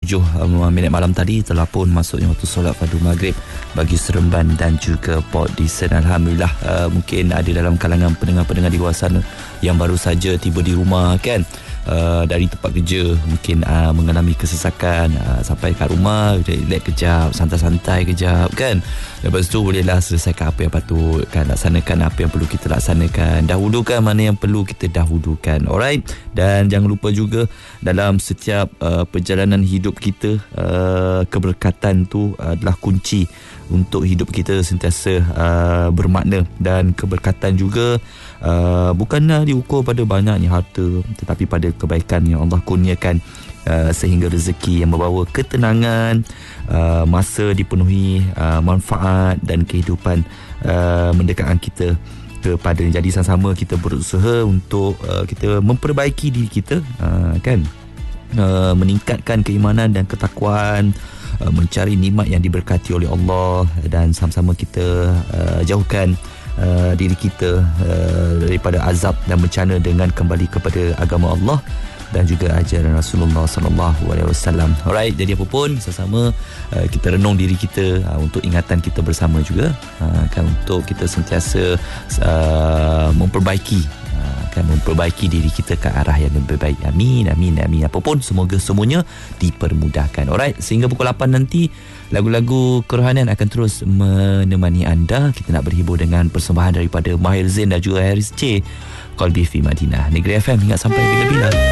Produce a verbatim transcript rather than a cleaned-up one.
tujuh minit malam tadi telah pun masuknya waktu solat fardu maghrib bagi Seremban dan juga Port Dickson. Alhamdulillah, uh, mungkin ada dalam kalangan pendengar-pendengar di luar sana yang baru saja tiba di rumah kan, uh, dari tempat kerja, mungkin uh, mengalami kesesakan, uh, sampai kat rumah relax kejap, santai-santai kejap kan, lepas tu bolehlah selesaikan apa yang patut kan, laksanakan apa yang perlu kita laksanakan, dahulukan mana yang perlu kita dahulukan. Alright, dan jangan lupa juga dalam setiap uh, perjalanan hidup kita, uh, keberkatan tu adalah kunci untuk hidup kita sentiasa uh, bermakna. Dan keberkatan juga uh, bukanlah diukur pada banyaknya harta, tetapi pada kebaikan yang Allah kurniakan, uh, sehingga rezeki yang membawa ketenangan, uh, masa dipenuhi uh, manfaat dan kehidupan uh, mendekatkan kita kepada. Jadi sama-sama kita berusaha untuk uh, kita memperbaiki diri kita, uh, kan, uh, meningkatkan keimanan dan ketakwaan, uh, mencari nikmat yang diberkati oleh Allah, dan sama-sama kita uh, jauhkan uh, diri kita uh, daripada azab dan bencana dengan kembali kepada agama Allah dan juga ajaran Rasulullah sallallahu alaihi wasallam. Alright, jadi apa pun sama-sama uh, kita renung diri kita uh, untuk ingatan kita bersama juga, uh, kan, untuk kita sentiasa uh, memperbaiki uh, kan memperbaiki diri kita ke arah yang lebih baik. Amin amin amin. Apa pun semoga semuanya dipermudahkan. Alright, sehingga pukul lapan nanti lagu-lagu kerohanian akan terus menemani anda. Kita nak berhibur dengan persembahan daripada Mahir Zain dan juga Haris C, Qalbi fi Madinah. Negeri F M, ingat sampai bila-bila.